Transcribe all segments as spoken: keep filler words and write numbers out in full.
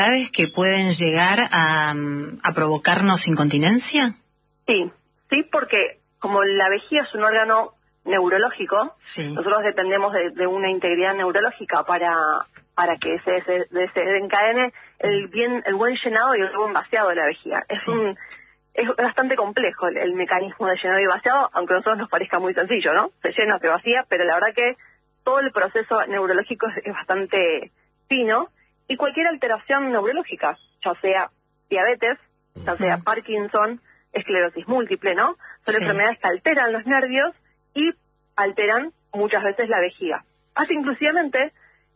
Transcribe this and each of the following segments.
que pueden llegar a, a provocarnos incontinencia? Sí, sí, porque como la vejiga es un órgano neurológico, sí. nosotros dependemos de, de una integridad neurológica para para que se, se, se desencadene el bien el buen llenado y el buen vaciado de la vejiga. Es sí. un es bastante complejo el, el mecanismo de llenado y vaciado, aunque a nosotros nos parezca muy sencillo, ¿no? Se llena, se vacía, pero la verdad que todo el proceso neurológico es, es bastante fino, y cualquier alteración neurológica, ya sea diabetes, ya sea uh-huh. Parkinson, esclerosis múltiple, ¿no? Son sí. enfermedades que alteran los nervios y alteran muchas veces la vejiga. Hasta inclusivamente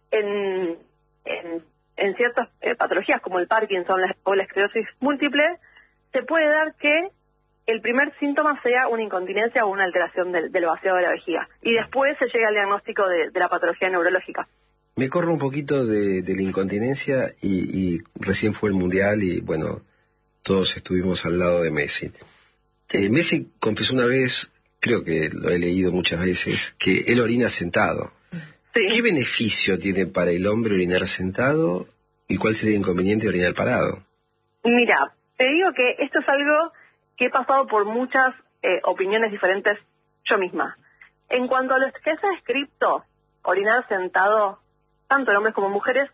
en, en, en ciertas eh, patologías como el Parkinson la, o la esclerosis múltiple, se puede dar que el primer síntoma sea una incontinencia o una alteración del, del vaciado de la vejiga, y después se llega al diagnóstico de, de la patología neurológica. Me corro un poquito de, de la incontinencia y, y recién fue el Mundial y bueno, todos estuvimos al lado de Messi. Eh, Messi confesó una vez, creo que lo he leído muchas veces, que él orina sentado. Sí. ¿Qué beneficio tiene para el hombre orinar sentado y cuál sería el inconveniente de orinar parado? Mira, te digo que esto es algo que he pasado por muchas eh, opiniones diferentes yo misma. En cuanto a lo que es escrito, orinar sentado, tanto en hombres como en mujeres,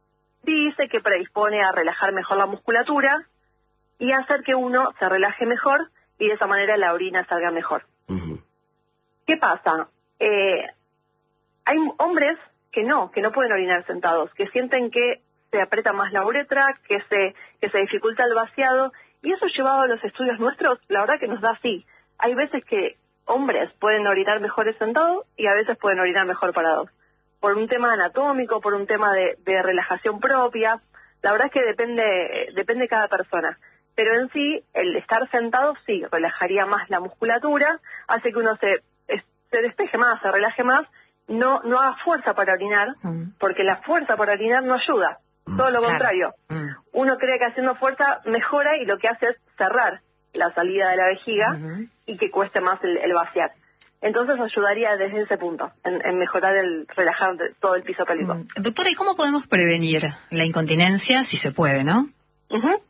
dice que predispone a relajar mejor la musculatura y hacer que uno se relaje mejor y de esa manera la orina salga mejor. Uh-huh. ¿Qué pasa? Eh, hay hombres que no, que no pueden orinar sentados, que sienten que se aprieta más la uretra, que se, que se dificulta el vaciado, y eso llevado a los estudios nuestros, la verdad que nos da así. Hay veces que hombres pueden orinar mejor sentados y a veces pueden orinar mejor parados. Por un tema anatómico, por un tema de, de relajación propia, la verdad es que depende, depende de cada persona. Pero en sí, el estar sentado sí, relajaría más la musculatura, hace que uno se, se despeje más, se relaje más, no, no haga fuerza para orinar, mm. porque la fuerza para orinar no ayuda, mm, todo lo claro. contrario. Mm. Uno cree que haciendo fuerza mejora y lo que hace es cerrar la salida de la vejiga uh-huh. y que cueste más el, el vaciar. Entonces ayudaría desde ese punto, en, en mejorar el relajar de todo el piso pélvico. Mm. Doctora, ¿y cómo podemos prevenir la incontinencia si se puede, no? Uh-huh.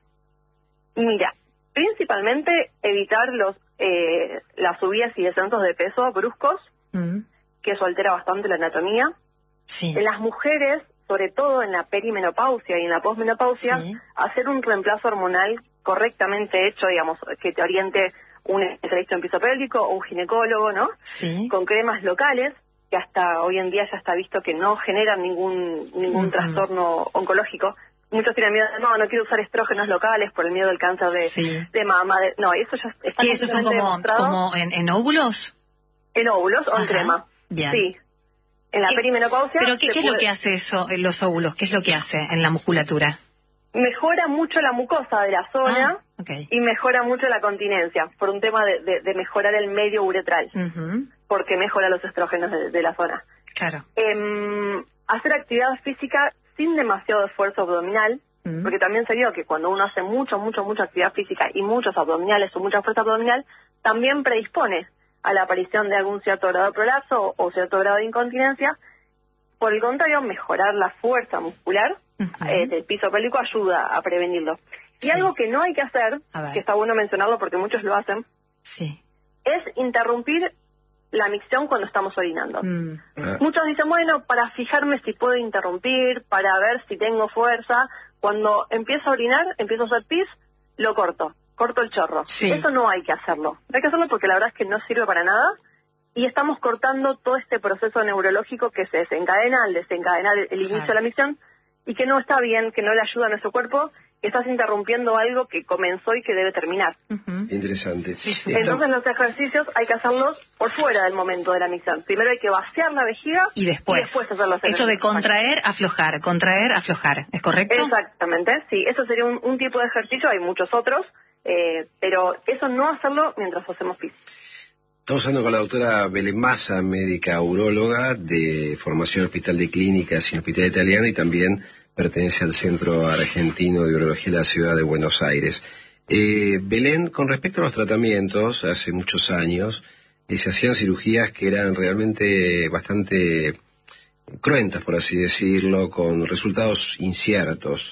Mira, principalmente evitar los eh, las subidas y descensos de peso bruscos, uh-huh. que eso altera bastante la anatomía. Sí. En las mujeres, sobre todo en la perimenopausia y en la posmenopausia, sí. hacer un reemplazo hormonal correctamente hecho, digamos, que te oriente un especialista en piso pélvico o un ginecólogo, ¿no? Sí. Con cremas locales, que hasta hoy en día ya está visto que no generan ningún ningún uh-huh. trastorno oncológico. Muchos tienen miedo de, no, no quiero usar estrógenos locales por el miedo del cáncer de, sí. de mama. De, no, eso ya está ¿Y esos son como, como en, en óvulos? En óvulos o Ajá. en crema. Bien. Sí. En la ¿Qué, perimenopausia... ¿Pero qué, qué es lo que hace eso en los óvulos? ¿Qué es lo que hace en la musculatura? Mejora mucho la mucosa de la zona ah, okay. y mejora mucho la continencia, por un tema de, de, de mejorar el medio uretral, uh-huh. porque mejora los estrógenos de, de la zona. Claro. Eh, hacer actividad física sin demasiado esfuerzo abdominal, uh-huh. porque también se vio que cuando uno hace mucho, mucho, mucha actividad física y muchos abdominales o mucha fuerza abdominal, también predispone a la aparición de algún cierto grado de prolapso o, o cierto grado de incontinencia. Por el contrario, mejorar la fuerza muscular uh-huh. eh, del piso pélvico ayuda a prevenirlo. Y sí. algo que no hay que hacer, que está bueno mencionarlo porque muchos lo hacen, sí. es interrumpir la micción cuando estamos orinando. Mm. Uh. Muchos dicen, bueno, para fijarme si puedo interrumpir, para ver si tengo fuerza, cuando empiezo a orinar, empiezo a hacer pis, lo corto, corto el chorro. Sí. Eso no hay que hacerlo. No hay que hacerlo porque la verdad es que no sirve para nada. Y estamos cortando todo este proceso neurológico que se desencadena al desencadenar el, el inicio claro. de la micción y que no está bien, que no le ayuda a nuestro cuerpo, que estás interrumpiendo algo que comenzó y que debe terminar. Uh-huh. Interesante. Sí, sí. Entonces los ejercicios hay que hacerlos por fuera del momento de la micción. Primero hay que vaciar la vejiga y después, y después hacer los ejercicios. Esto de contraer, aflojar, contraer, aflojar, ¿es correcto? Exactamente, sí. Eso sería un, un tipo de ejercicio, hay muchos otros, eh, pero eso no hacerlo mientras hacemos pis. Estamos hablando con la doctora Belén Massa, médica uróloga de formación Hospital de Clínicas y Hospital Italiano, y también pertenece al Centro Argentino de Urología de la Ciudad de Buenos Aires. Eh, Belén, con respecto a los tratamientos, hace muchos años eh, se hacían cirugías que eran realmente bastante cruentas, por así decirlo, con resultados inciertos.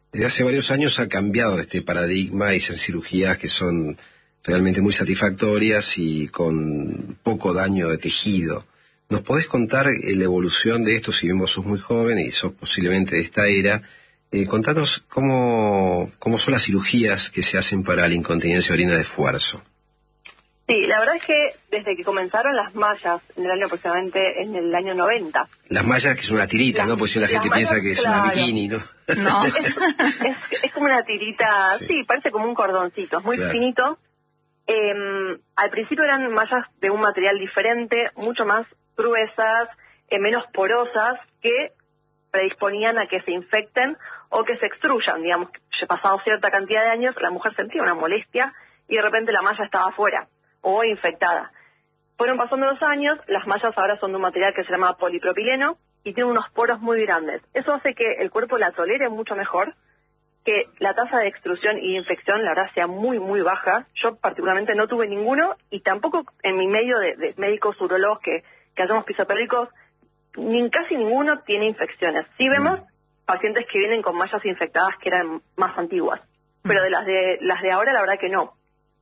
desde hace varios años ha cambiado este paradigma y son cirugías que son realmente muy satisfactorias y con poco daño de tejido. ¿Nos podés contar eh, la evolución de esto? Si bien vos sos muy joven y sos posiblemente de esta era, eh, contanos cómo, cómo son las cirugías que se hacen para la incontinencia urina de esfuerzo. Sí, la verdad es que desde que comenzaron las mallas, en el año aproximadamente en el año noventa. Las mallas, que es una tirita, la, ¿no? Porque si la gente mallas, piensa que es claro. una bikini, ¿no? No. Es, es, es como una tirita, sí. sí, parece como un cordoncito, es muy claro. finito. Eh, al principio eran mallas de un material diferente, mucho más gruesas, eh, menos porosas, que predisponían a que se infecten o que se extruyan. Digamos, que pasado cierta cantidad de años, la mujer sentía una molestia y de repente la malla estaba afuera o infectada. Fueron pasando los años, las mallas ahora son de un material que se llama polipropileno y tienen unos poros muy grandes. Eso hace que el cuerpo la tolere mucho mejor, que la tasa de extrusión y infección, la verdad, sea muy, muy baja. Yo particularmente no tuve ninguno y tampoco en mi medio de, de médicos urologos que, que hacemos pisopéricos, ni casi ninguno tiene infecciones. Sí vemos pacientes que vienen con mallas infectadas que eran más antiguas, pero de las de las de ahora la verdad que no.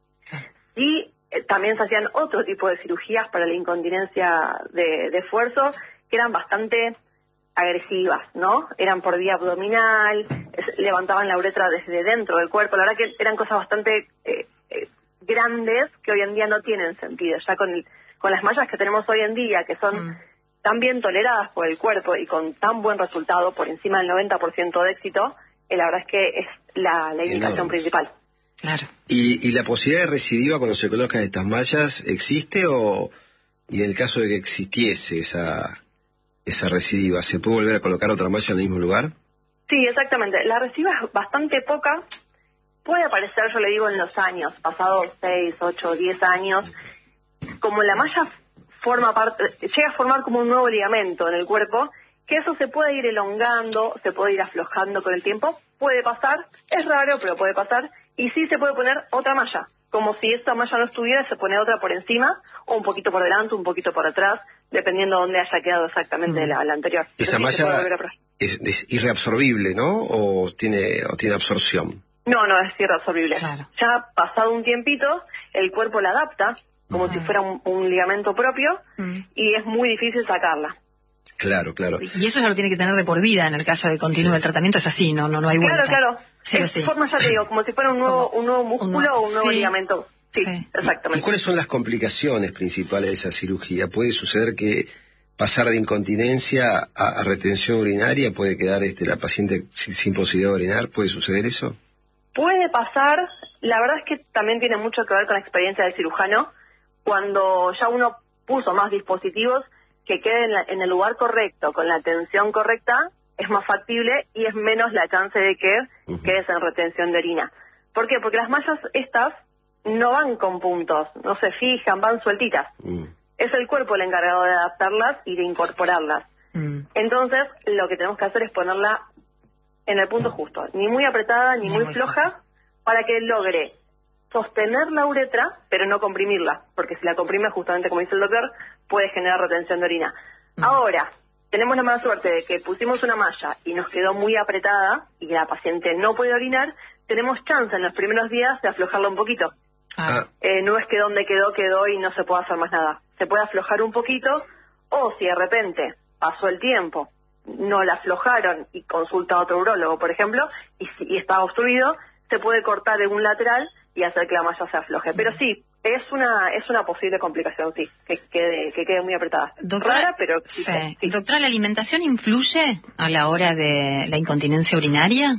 Y eh, también se hacían otro tipo de cirugías para la incontinencia de, de esfuerzo que eran bastante agresivas, ¿no? Eran por vía abdominal, es, levantaban la uretra desde dentro del cuerpo. La verdad que eran cosas bastante eh, eh, grandes que hoy en día no tienen sentido. Ya con el, con las mallas que tenemos hoy en día, que son mm. tan bien toleradas por el cuerpo y con tan buen resultado, por encima del noventa por ciento de éxito, eh, la verdad es que es la, la indicación no. principal. Claro. ¿Y, ¿Y la posibilidad de recidiva cuando se colocan estas mallas existe o, y en el caso de que existiese esa... esa recidiva, ¿se puede volver a colocar otra malla en el mismo lugar? Sí, exactamente. La recidiva es bastante poca. Puede aparecer, yo le digo, en los años, pasados seis, ocho, diez años. Como la malla forma parte, llega a formar como un nuevo ligamento en el cuerpo, que eso se puede ir elongando, se puede ir aflojando con el tiempo. Puede pasar, es raro, pero puede pasar. Y sí se puede poner otra malla. Como si esta malla no estuviera, se pone otra por encima, o un poquito por delante, un poquito por atrás, dependiendo de dónde haya quedado exactamente mm. la, la anterior. Esa malla es, es irreabsorbible, ¿no? ¿O tiene, o tiene absorción? No, no, es irreabsorbible. Claro. Ya pasado un tiempito, el cuerpo la adapta, como mm. si fuera un, un ligamento propio, mm. y es muy difícil sacarla. Claro, claro. Y eso ya lo tiene que tener de por vida en el caso de que continúe sí. el tratamiento, es así, no no no hay vuelta. Claro, claro. Sí es o sí. forma, ya te digo, como si fuera un nuevo, un nuevo músculo un nuevo, o un nuevo sí. ligamento. Sí, sí, exactamente. ¿Y cuáles son las complicaciones principales de esa cirugía? ¿Puede suceder que pasar de incontinencia a, a retención urinaria puede quedar este la paciente sin, sin posibilidad de orinar? ¿Puede suceder eso? Puede pasar. La verdad es que también tiene mucho que ver con la experiencia del cirujano. Cuando ya uno puso más dispositivos, que quede en, la, en el lugar correcto, con la tensión correcta, es más factible y es menos la chance de que uh-huh. quedes en retención de orina. ¿Por qué? Porque las mallas estas no van con puntos, no se fijan, van sueltitas. Uh. Es el cuerpo el encargado de adaptarlas y de incorporarlas. Uh. Entonces, lo que tenemos que hacer es ponerla en el punto justo, ni muy apretada ni, ni muy, muy floja, floja, para que logre sostener la uretra, pero no comprimirla, porque si la comprime, justamente como dice el doctor, puede generar retención de orina. Uh. Ahora, tenemos la mala suerte de que pusimos una malla y nos quedó muy apretada y la paciente no puede orinar, tenemos chance en los primeros días de aflojarla un poquito. Ah. Eh, no es que donde quedó, quedó y no se puede hacer más nada. Se puede aflojar un poquito, o si de repente pasó el tiempo, no la aflojaron y consulta a otro urólogo, por ejemplo, y, y está obstruido, se puede cortar en un lateral y hacer que la malla se afloje. Pero sí, es una es una posible complicación, sí, que quede, que quede muy apretada. Doctora, Rara, pero sí. Sí. Doctora, ¿la alimentación influye a la hora de la incontinencia urinaria?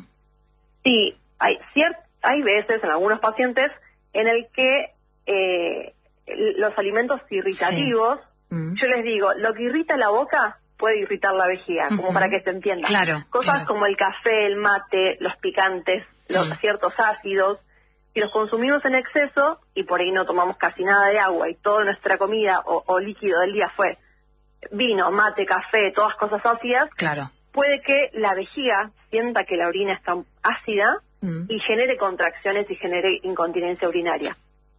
Sí, hay, ciert, hay veces en algunos pacientes en el que eh, los alimentos irritativos, sí. mm. yo les digo, lo que irrita la boca puede irritar la vejiga, uh-huh. como para que se entienda. Claro, Cosas claro. como el café, el mate, los picantes, los mm. ciertos ácidos, si los consumimos en exceso y por ahí no tomamos casi nada de agua y toda nuestra comida o, o líquido del día fue vino, mate, café, todas cosas ácidas, claro. puede que la vejiga sienta que la orina está ácida mm. y genere contracciones y genere incontinencia urinaria.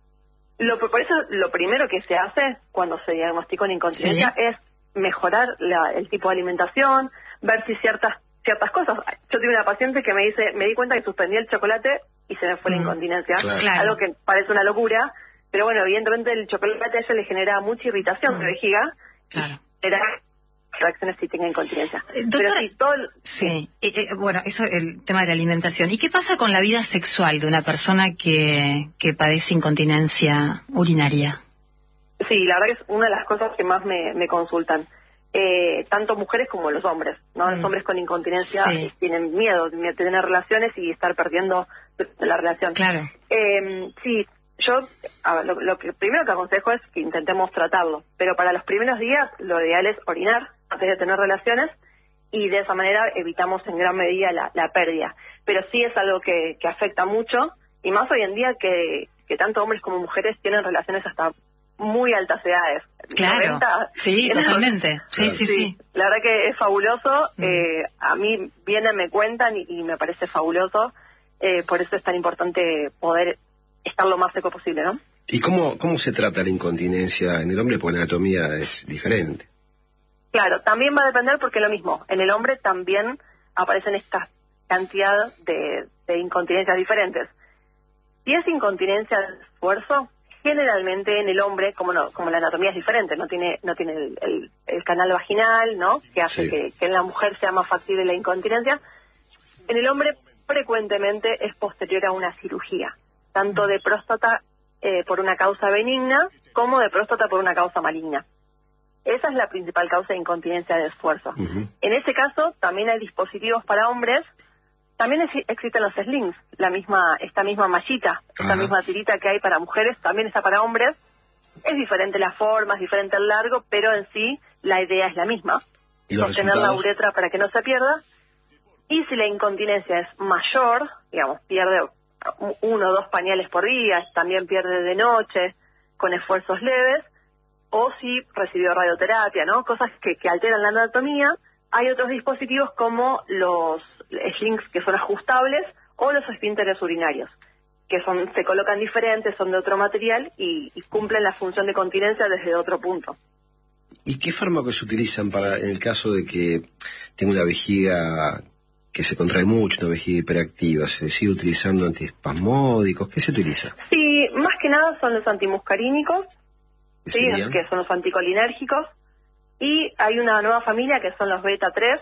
Lo, por eso lo primero que se hace cuando se diagnostica una incontinencia ¿Sí? es mejorar la, el tipo de alimentación, ver si ciertas ciertas cosas. Yo tuve una paciente que me dice, me di cuenta que suspendí el chocolate y se me fue mm, la incontinencia. Claro. Algo que parece una locura, pero bueno, evidentemente el chocolate a ella le genera mucha irritación mm. de vejiga. Claro. Era reacciones si tenga incontinencia. Eh, doctora, pero sí, todo el... sí. Eh, eh, bueno, eso es el tema de la alimentación. ¿Y qué pasa con la vida sexual de una persona que, que padece incontinencia urinaria? Sí, la verdad que es una de las cosas que más me, me consultan. Eh, tanto mujeres como los hombres, ¿no? Mm. Los hombres con incontinencia sí. tienen miedo de tener relaciones y estar perdiendo la relación. Claro. Eh, sí, yo a ver, lo, lo que primero que aconsejo es que intentemos tratarlo, pero para los primeros días lo ideal es orinar antes de tener relaciones y de esa manera evitamos en gran medida la, la pérdida. Pero sí es algo que, que afecta mucho y más hoy en día que, que tanto hombres como mujeres tienen relaciones hasta muy altas edades. Claro, noventa, sí, totalmente. Sí, sí, sí, sí. La verdad que es fabuloso. Mm. Eh, a mí vienen, me cuentan y, y me parece fabuloso. Eh, por eso es tan importante poder estar lo más seco posible, ¿no? ¿Y cómo, cómo se trata la incontinencia en el hombre? Porque la anatomía es diferente. Claro, también va a depender porque lo mismo. En el hombre también aparecen esta cantidad de, de incontinencias diferentes. Si es incontinencia de esfuerzo, generalmente en el hombre, como no, como la anatomía es diferente, no tiene no tiene el, el, el canal vaginal, ¿no? Que hace sí. que, que en la mujer sea más factible la incontinencia. En el hombre frecuentemente es posterior a una cirugía, tanto de próstata eh, por una causa benigna como de próstata por una causa maligna. Esa es la principal causa de incontinencia de esfuerzo. Uh-huh. En ese caso también hay dispositivos para hombres. También es, existen los slings, la misma, esta misma mallita, esta Ajá. misma tirita que hay para mujeres, también está para hombres. Es diferente la forma, es diferente el largo, pero en sí la idea es la misma. ¿Y los sostener resultados? la uretra para que no se pierda. Y si la incontinencia es mayor, digamos, pierde uno o dos pañales por día, también pierde de noche, con esfuerzos leves, o si recibió radioterapia, ¿no? Cosas que, que alteran la anatomía. Hay otros dispositivos como los slings que son ajustables o los esfínteres urinarios, que son se colocan diferentes, son de otro material y, y cumplen la función de continencia desde otro punto. ¿Y qué fármacos se utilizan para en el caso de que tenga una vejiga que se contrae mucho, una vejiga hiperactiva? ¿Se sigue utilizando antiespasmódicos? ¿Qué se utiliza? Sí, más que nada son los antimuscarínicos, ¿sí? Que son los anticolinérgicos, y hay una nueva familia que son los beta tres,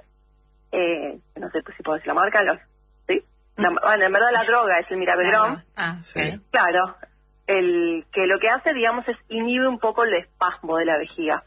eh, no sé si puedo decir la marca, los, ¿sí? La, bueno, en verdad la droga es el Mirabegrón. Claro. Ah, sí. Claro, el que lo que hace, digamos, es inhibe un poco el espasmo de la vejiga.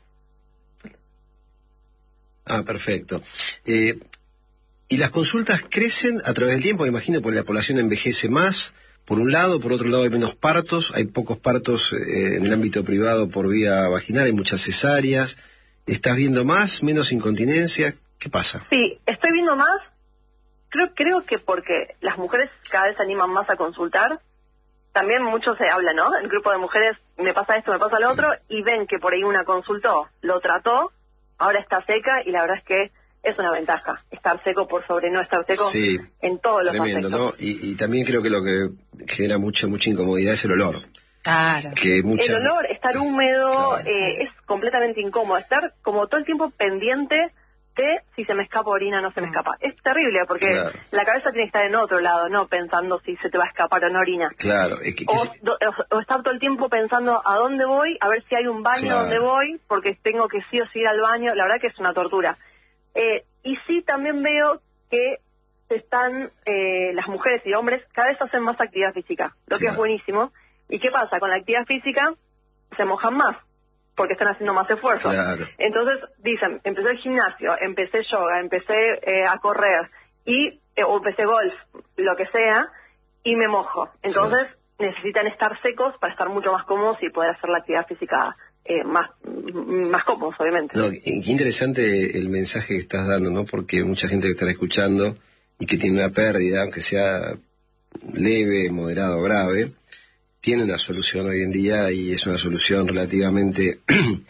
Ah, perfecto. Eh, ¿Y las consultas crecen a través del tiempo? Me imagino porque la población envejece más, por un lado, por otro lado hay menos partos, hay pocos partos eh, en el ámbito privado por vía vaginal, hay muchas cesáreas. ¿Estás viendo más, menos incontinencia? ¿Qué pasa? Sí, estoy viendo más. Creo, creo que porque las mujeres cada vez se animan más a consultar. También mucho se habla, ¿no? El grupo de mujeres, me pasa esto, me pasa lo otro, y ven que por ahí una consultó, lo trató, ahora está seca, y la verdad es que es una ventaja, estar seco por sobre no estar seco sí, en todos los tremendo, aspectos. ¿no? Y, y también creo que lo que genera mucha, mucha incomodidad es el olor. Claro. Que mucha... El olor, estar húmedo, claro, eh, sí. es completamente incómodo. Estar como todo el tiempo pendiente de si se me escapa orina o no se me escapa. Es terrible porque claro. la cabeza tiene que estar en otro lado, no pensando si se te va a escapar o no orina. Claro. Es que, que o, se... do, o estar todo el tiempo pensando a dónde voy, a ver si hay un baño claro. donde voy, porque tengo que sí o sí ir al baño. La verdad que es una tortura. Eh, y sí también veo que se están, eh, las mujeres y hombres cada vez hacen más actividad física, lo que claro. es buenísimo. ¿Y qué pasa? Con la actividad física se mojan más, porque están haciendo más esfuerzo. Claro. Entonces dicen, empecé el gimnasio, empecé yoga, empecé eh, a correr, y eh, o empecé golf, lo que sea, y me mojo. Entonces sí. necesitan estar secos para estar mucho más cómodos y poder hacer la actividad física eh, más, más cómodos, obviamente. No, qué interesante el mensaje que estás dando, ¿no? Porque mucha gente que estará escuchando y que tiene una pérdida, aunque sea leve, moderada o grave, tiene una solución hoy en día y es una solución relativamente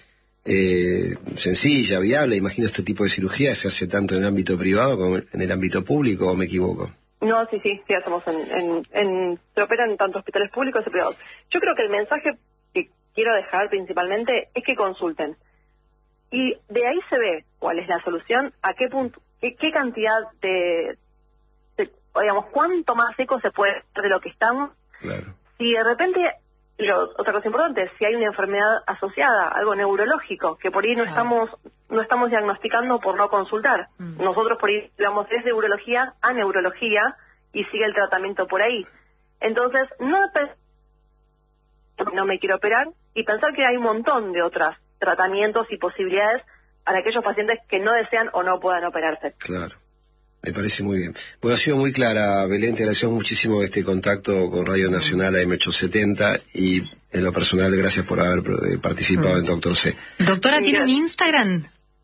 eh, sencilla, viable. Imagino este tipo de cirugía se hace tanto en el ámbito privado como en el ámbito público, ¿o me equivoco? No, sí, sí, sí hacemos en, en, en se operan en tanto hospitales públicos y privados. Yo creo que el mensaje que quiero dejar principalmente es que consulten. Y de ahí se ve cuál es la solución, a qué punto, qué, qué cantidad de, de, digamos, cuánto más seco se puede hacer de lo que estamos. Claro. Si de repente, lo, otra cosa importante, si hay una enfermedad asociada, algo neurológico, que por ahí no claro. estamos no estamos diagnosticando por no consultar. Mm. Nosotros por ahí, digamos, es de urología a neurología y sigue el tratamiento por ahí. Entonces, no no me quiero operar y pensar que hay un montón de otros tratamientos y posibilidades para aquellos pacientes que no desean o no puedan operarse. Claro, me parece muy bien. Bueno, ha sido muy clara, Belén, te agradecemos muchísimo este contacto con Radio Nacional A M ochocientos setenta y en lo personal, gracias por haber participado mm. en Doctor C. Doctora, ¿tiene un Instagram?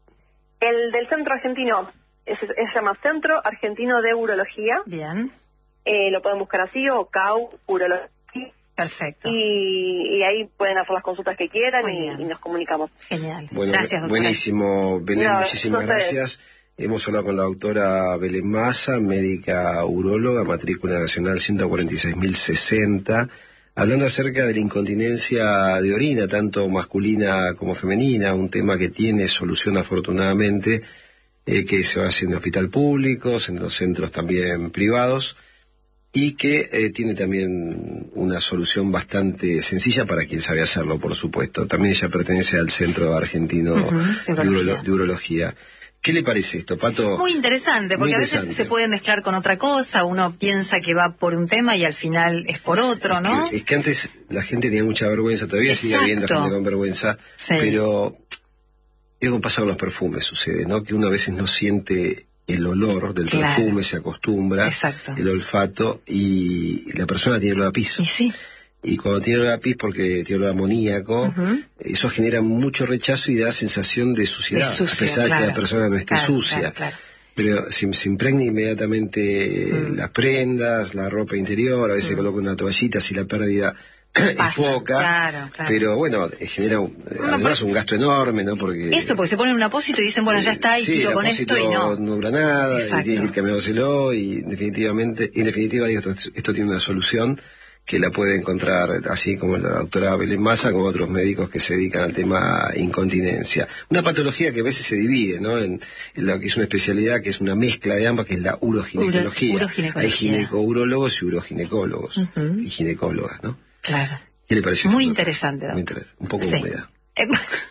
El del Centro Argentino, es, es, se llama Centro Argentino de Urología. Bien. Eh, lo pueden buscar así, o C A U, Urología. Perfecto. Y, y ahí pueden hacer las consultas que quieran y, y nos comunicamos. Genial. Bueno, gracias, doctora. Buenísimo, Belén, no, muchísimas gracias. Hemos hablado con la doctora Belén Massa, médica uróloga, matrícula nacional ciento cuarenta y seis mil sesenta, hablando acerca de la incontinencia de orina, tanto masculina como femenina, un tema que tiene solución afortunadamente, eh, que se va haciendo en hospital públicos, en los centros también privados, y que eh, tiene también una solución bastante sencilla para quien sabe hacerlo, por supuesto. También ella pertenece al Centro Argentino uh-huh, de, urología. de Urología. ¿Qué le parece esto, Pato? Muy interesante, porque Muy interesante. A veces se puede mezclar con otra cosa, uno piensa que va por un tema y al final es por otro, ¿no? Es que, es que antes la gente tenía mucha vergüenza, todavía Exacto. sigue habiendo gente con vergüenza, sí. pero es como pasa con los perfumes, sucede, ¿no? Que uno a veces no siente el olor del claro. perfume, se acostumbra, Exacto. el olfato, y la persona tiene olor a pis. Y sí. Y cuando tiene olor a pis, porque tiene olor a amoníaco, uh-huh. eso genera mucho rechazo y da sensación de suciedad, de sucio, a pesar claro. de que la persona no esté claro, sucia. Claro, claro. Pero se, se impregna inmediatamente uh-huh. las prendas, la ropa interior, a veces uh-huh. coloca una toallita si la pérdida Pasa, es poca, claro, claro. pero bueno, genera un, además un gasto enorme, ¿no? Porque eso, porque se ponen un apósito y dicen, bueno, ya está, y sí, tiro con esto y no. no dura nada, Exacto. y tiene que ir cambiándoselo, y definitivamente, en definitiva, digo, esto, esto tiene una solución que la puede encontrar, así como la doctora Belén Massa, como otros médicos que se dedican al tema incontinencia. Una patología que a veces se divide, ¿no? En, en lo que es una especialidad que es una mezcla de ambas, que es la uroginecología. Uro, uroginecología. Hay ginecourólogos y uroginecólogos, uh-huh. y ginecólogas, ¿no? Claro. ¿Qué le pareció? Muy interesante, doctor. Muy interesante. Un poco sí. húmeda.